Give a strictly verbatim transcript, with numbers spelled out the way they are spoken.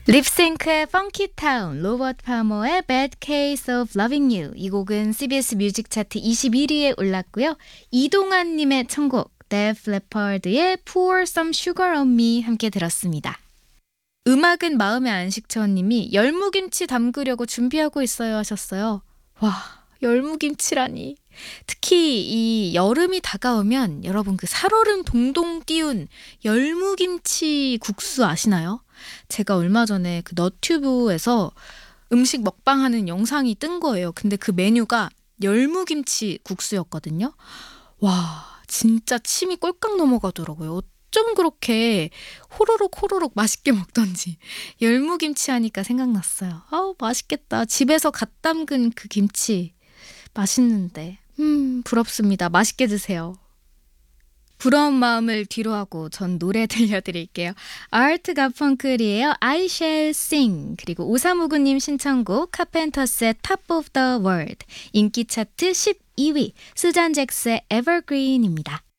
립싱크의 Funky Town, 로버트 파머의 Bad Case of Loving You. 이 곡은 씨비에스 뮤직 차트 이십일 위에 올랐고요. 이동환님의 천곡 Def Leppard의 Pour Some Sugar on Me 함께 들었습니다. 음악은 마음의 안식처님이 열무김치 담그려고 준비하고 있어요 하셨어요. 와, 열무김치라니. 특히 이 여름이 다가오면 여러분 그 살얼음 동동 띄운 열무김치 국수 아시나요? 제가 얼마 전에 그 너튜브에서 음식 먹방하는 영상이 뜬 거예요. 근데 그 메뉴가 열무김치 국수였거든요. 와, 진짜 침이 꼴깍 넘어가더라고요. 어쩜 그렇게 호로록 호로록 맛있게 먹던지. 열무김치 하니까 생각났어요. 아우, 맛있겠다. 집에서 갓 담근 그 김치 맛있는데. 음, 부럽습니다. 맛있게 드세요. 부러운 마음을 뒤로하고 전 노래 들려드릴게요. 아트 가펑클이에요. I Shall Sing. 그리고 오삼오구님 신청곡 카펜터스의 Top of the World. 인기 차트 십이 위 수잔 잭스의 Evergreen입니다.